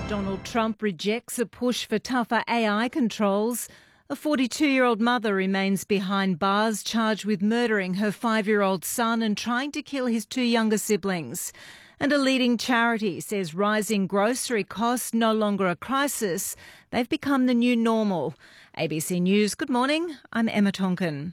Donald Trump rejects a push for tougher AI controls. A 42-year-old mother remains behind bars, charged with murdering her 5-year-old son and trying to kill his 2 younger siblings. And a leading charity says rising grocery costs no longer a crisis. They've become the new normal. ABC News, good morning. I'm Emma Tonkin.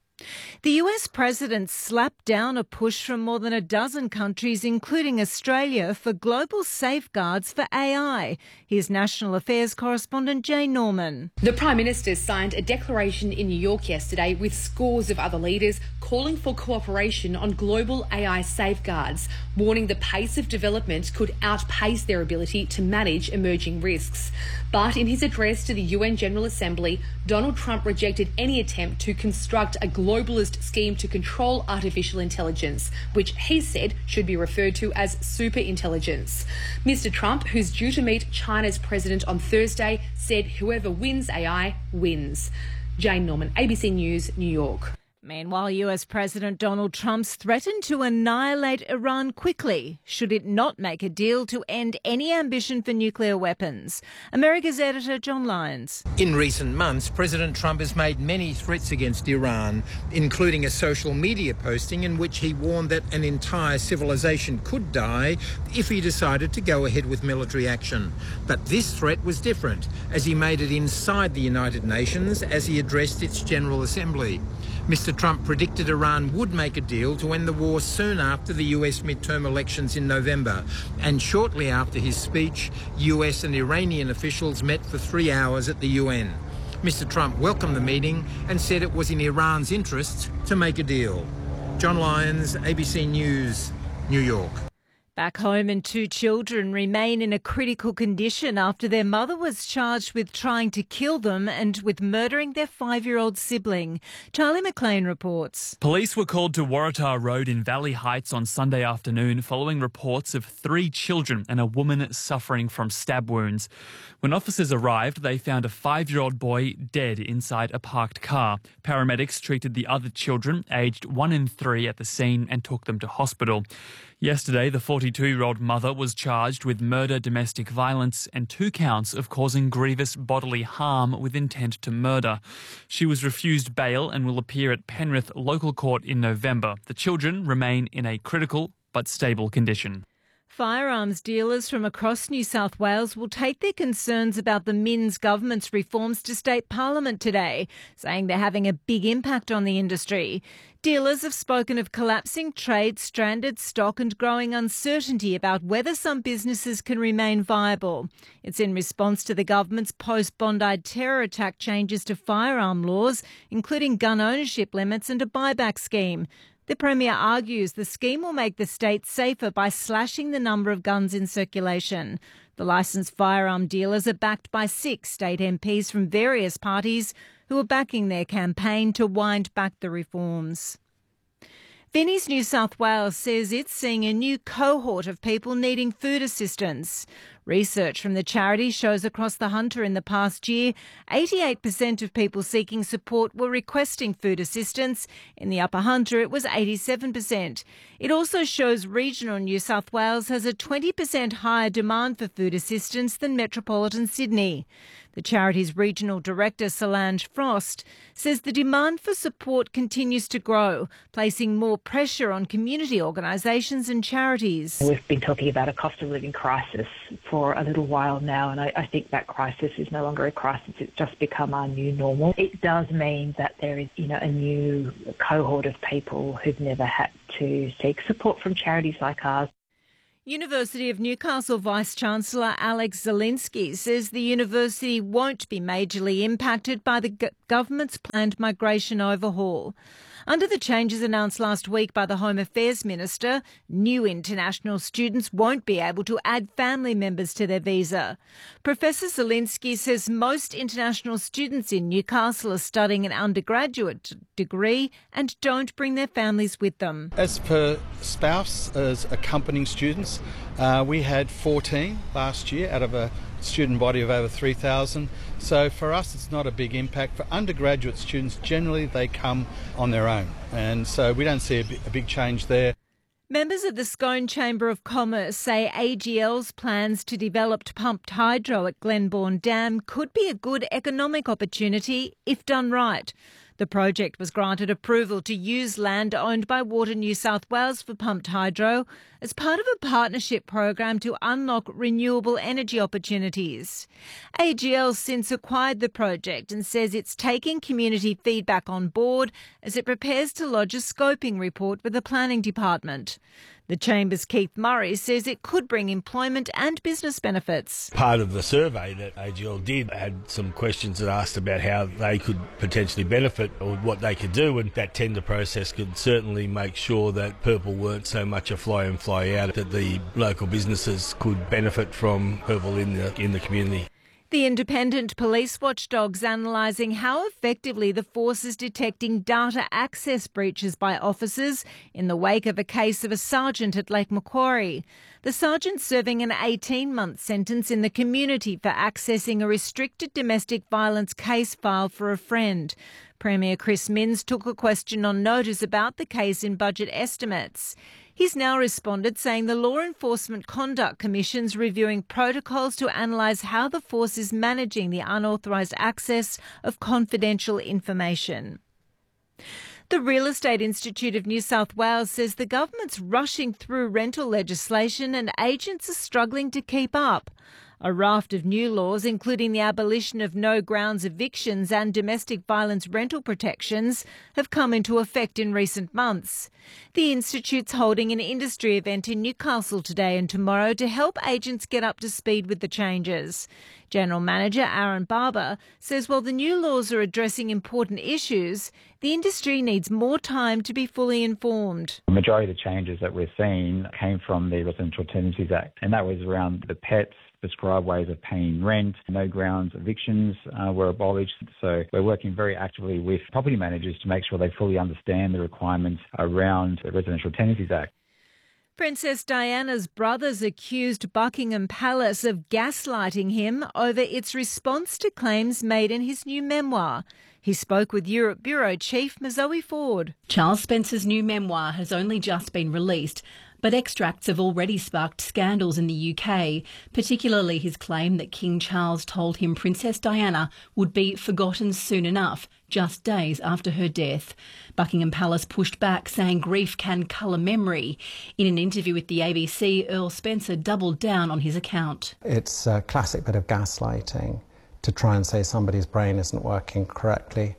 The US president slapped down a push from more than a dozen countries, including Australia, for global safeguards for AI. Here's National Affairs correspondent Jane Norman. The Prime Minister signed a declaration in New York yesterday with scores of other leaders calling for cooperation on global AI safeguards, warning the pace of development could outpace their ability to manage emerging risks. But in his address to the UN General Assembly, Donald Trump rejected any attempt to construct a globalist scheme to control artificial intelligence, which he said should be referred to as superintelligence. Mr. Trump, who's due to meet China's president on Thursday, said whoever wins AI wins. Jane Norman, ABC News, New York. Meanwhile, US President Donald Trump's threatened to annihilate Iran quickly should it not make a deal to end any ambition for nuclear weapons. America's editor John Lyons. In recent months, President Trump has made many threats against Iran, including a social media posting in which he warned that an entire civilization could die if he decided to go ahead with military action. But this threat was different, as he made it inside the United Nations as he addressed its General Assembly. Mr. Trump predicted Iran would make a deal to end the war soon after the US midterm elections in November. And shortly after his speech, US and Iranian officials met for 3 hours at the UN. Mr. Trump welcomed the meeting and said it was in Iran's interests to make a deal. John Lyons, ABC News, New York. Back home, and 2 children remain in a critical condition after their mother was charged with trying to kill them and with murdering their 5-year-old sibling. Charlie McLean reports. Police were called to Waratah Road in Valley Heights on Sunday afternoon following reports of 3 children and a woman suffering from stab wounds. When officers arrived, they found a 5-year-old boy dead inside a parked car. Paramedics treated the other children, aged 1 and 3, at the scene and took them to hospital. Yesterday, the 42-year-old mother was charged with murder, domestic violence and 2 counts of causing grievous bodily harm with intent to murder. She was refused bail and will appear at Penrith Local Court in November. The children remain in a critical but stable condition. Firearms dealers from across New South Wales will take their concerns about the Minns government's reforms to state parliament today, saying they're having a big impact on the industry. Dealers have spoken of collapsing trade, stranded stock and growing uncertainty about whether some businesses can remain viable. It's in response to the government's post-Bondi terror attack changes to firearm laws, including gun ownership limits and a buyback scheme. The Premier argues the scheme will make the state safer by slashing the number of guns in circulation. The licensed firearm dealers are backed by 6 state MPs from various parties who are backing their campaign to wind back the reforms. Vinnie's New South Wales says it's seeing a new cohort of people needing food assistance. Research from the charity shows across the Hunter in the past year, 88% of people seeking support were requesting food assistance. In the Upper Hunter, it was 87%. It also shows regional New South Wales has a 20% higher demand for food assistance than metropolitan Sydney. The charity's regional director, Solange Frost, says the demand for support continues to grow, placing more pressure on community organisations and charities. We've been talking about a cost of living crisis for a little while now, and I think that crisis is no longer a crisis. It's just become our new normal. It does mean that there is, a new cohort of people who've never had to seek support from charities like ours. University of Newcastle Vice-Chancellor Alex Zielinski says the university won't be majorly impacted by the government's planned migration overhaul. Under the changes announced last week by the Home Affairs Minister, new international students won't be able to add family members to their visa. Professor Zielinski says most international students in Newcastle are studying an undergraduate degree and don't bring their families with them. As per spouse, as accompanying students, we had 14 last year out of a student body of over 3,000. So for us, it's not a big impact. For undergraduate students, generally they come on their own. And so we don't see a big change there. Members of the Scone Chamber of Commerce say AGL's plans to develop pumped hydro at Glenbourne Dam could be a good economic opportunity if done right. The project was granted approval to use land owned by Water New South Wales for pumped hydro as part of a partnership program to unlock renewable energy opportunities. AGL since acquired the project and says it's taking community feedback on board as it prepares to lodge a scoping report with the planning department. The Chamber's Keith Murray says it could bring employment and business benefits. Part of the survey that AGL did had some questions that asked about how they could potentially benefit or what they could do, and that tender process could certainly make sure that Purple weren't so much a fly in, fly out, that the local businesses could benefit from Purple in the community. The independent police watchdog's analysing how effectively the force is detecting data access breaches by officers in the wake of a case of a sergeant at Lake Macquarie. The sergeant serving an 18-month sentence in the community for accessing a restricted domestic violence case file for a friend. Premier Chris Minns took a question on notice about the case in budget estimates. He's now responded saying the Law Enforcement Conduct Commission's reviewing protocols to analyse how the force is managing the unauthorised access of confidential information. The Real Estate Institute of New South Wales says the government's rushing through rental legislation and agents are struggling to keep up. A raft of new laws, including the abolition of no grounds evictions and domestic violence rental protections, have come into effect in recent months. The Institute's holding an industry event in Newcastle today and tomorrow to help agents get up to speed with the changes. General Manager Aaron Barber says while the new laws are addressing important issues, the industry needs more time to be fully informed. The majority of the changes that we're seeing came from the Residential Tenancies Act, and that was around the pets, prescribed ways of paying rent, no grounds evictions were abolished. So we're working very actively with property managers to make sure they fully understand the requirements around the Residential Tenancies Act. Princess Diana's brothers accused Buckingham Palace of gaslighting him over its response to claims made in his new memoir. He spoke with Europe Bureau Chief Zoe Ford. Charles Spencer's new memoir has only just been released, but extracts have already sparked scandals in the UK, particularly his claim that King Charles told him Princess Diana would be forgotten soon enough, just days after her death. Buckingham Palace pushed back, saying grief can colour memory. In an interview with the ABC, Earl Spencer doubled down on his account. It's a classic bit of gaslighting to try and say somebody's brain isn't working correctly,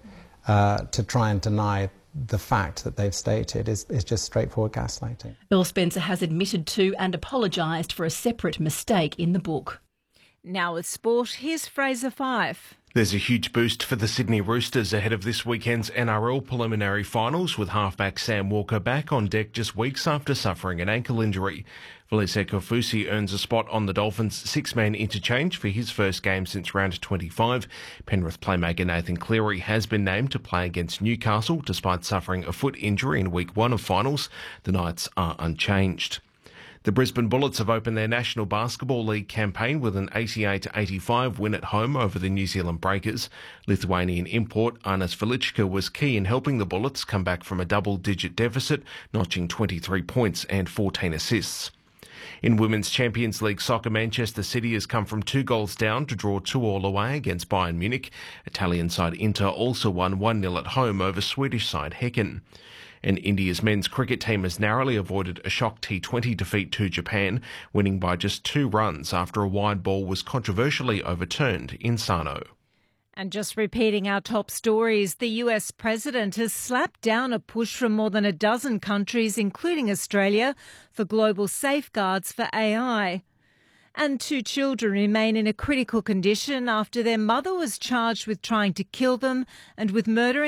to try and deny the fact that they've stated is just straightforward gaslighting. Earl Spencer has admitted to and apologised for a separate mistake in the book. Now with sport, here's Fraser Fife. There's a huge boost for the Sydney Roosters ahead of this weekend's NRL preliminary finals, with halfback Sam Walker back on deck just weeks after suffering an ankle injury. Velise Kofusi earns a spot on the Dolphins' six-man interchange for his first game since round 25. Penrith playmaker Nathan Cleary has been named to play against Newcastle despite suffering a foot injury in week one of finals. The Knights are unchanged. The Brisbane Bullets have opened their National Basketball League campaign with an 88-85 win at home over the New Zealand Breakers. Lithuanian import Arnas Velichka was key in helping the Bullets come back from a double-digit deficit, notching 23 points and 14 assists. In Women's Champions League soccer, Manchester City has come from 2 goals down to draw 2-2 away against Bayern Munich. Italian side Inter also won 1-0 at home over Swedish side Häcken. And India's men's cricket team has narrowly avoided a shock T20 defeat to Japan, winning by just 2 runs after a wide ball was controversially overturned in Sano. And just repeating our top stories, the US president has slapped down a push from more than a dozen countries, including Australia, for global safeguards for AI. And 2 children remain in a critical condition after their mother was charged with trying to kill them and with murdering